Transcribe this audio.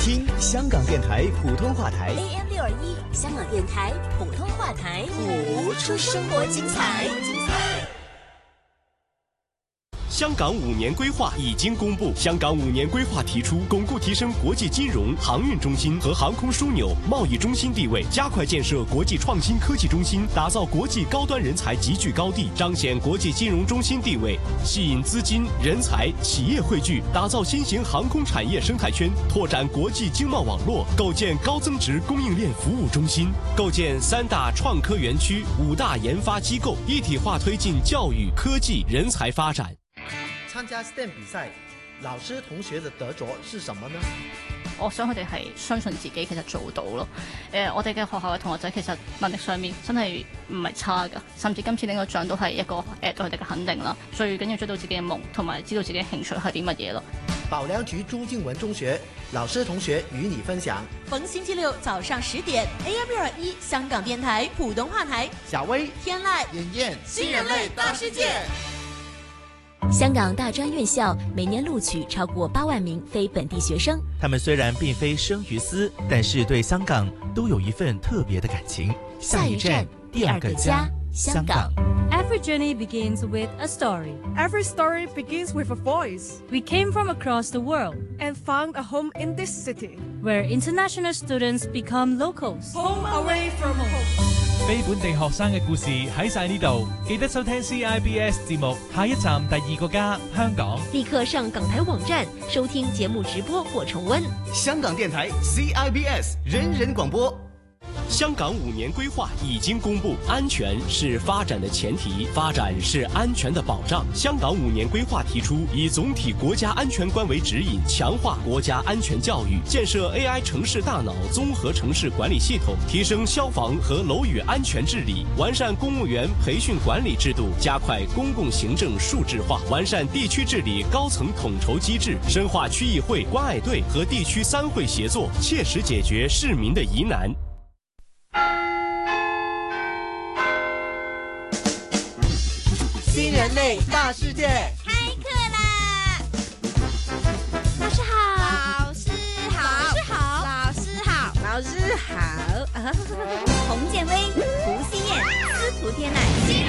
听香港电台普通话台 AM621，香港电台普通话台， 谱出生活精彩。 香港5年规划已经公布。香港5年规划提出，巩固提升国际金融、航运中心和航空枢纽、贸易中心地位，加快建设国际创新科技中心，打造国际高端人才集聚高地，彰显国际金融中心地位，吸引资金、人才、企业汇聚，打造新型航空产业生态圈，拓展国际经贸网络，构建高增值供应链服务中心，构建3大创科园区、5大研发机构，一体化推進教育、科技、人才發展。 參加 STEM 比賽，老師同學的得着是什麼呢？ 我想佢哋係相信自己其實做到咯。我哋嘅學校嘅同學仔其實能力上面真係唔係差㗎，甚至今次領個獎都係一個對佢哋嘅肯定啦。最緊要追到自己嘅夢，同埋知道自己嘅興趣係啲乜嘢咯。 保良局朱敬文中學老師同學與你分享。 逢星期六早上10點 AM621香港電台普通話台， 小薇、 天籟、 妍妍， 新人類大世界。香港大專院校每年錄取超過8萬名非本地學生。 他們雖然並非生於斯，但是對香港都有一份特別的感情。 下一站，第二個家，香港。 Every journey begins with a story. Every story begins with a voice. We came from across the world and found a home in this city, where international students become locals. Home away from home. 非本地學生嘅故事喺晒呢度，記得收聽 CIBS 節目，下一站第二個家，香港。 立刻上港台網站收聽節目直播或重溫。 香港電台 CIBS 人人廣播。 香港5年規劃已經公布，安全是發展的前提，發展是安全的保障。香港5年規劃提出，以總體國家安全觀為指引，強化國家安全教育，建設 AI 城市大腦綜合城市管理系統，提升消防和樓宇安全治理，完善公務員培訓管理制度，加快公共行政數字化，完善地區治理高層統籌機制，深化區議會關愛隊和地區3會協作，切實解決市民的疑難。 新人類大世界開課啦！老師好，老師好，老師好，老師好，老師好。洪建威、胡思燕、司徒天籟。